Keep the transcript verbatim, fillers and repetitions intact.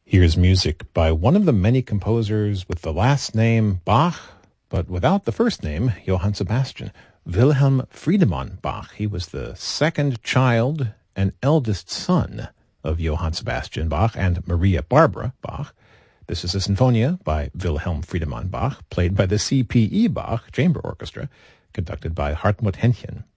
Here's music by one of the many composers with the last name Bach, but without the first name, Johann Sebastian. Wilhelm Friedemann Bach. He was the second child and eldest son of Johann Sebastian Bach and Maria Barbara Bach. This is a Sinfonia by Wilhelm Friedemann Bach, played by the C P E Bach Chamber Orchestra, conducted by Hartmut Henchen.